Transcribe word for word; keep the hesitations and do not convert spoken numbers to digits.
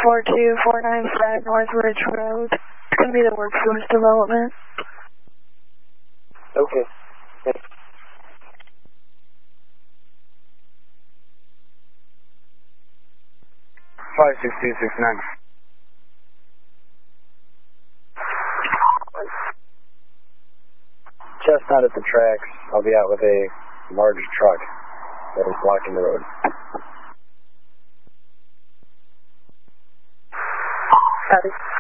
four two four nine five North Ridge Road. It's going to be the workforce development. Okay. Thanks. five six two six nine. Chestnut at the tracks. I'll be out with a large truck that is blocking the road. Copy.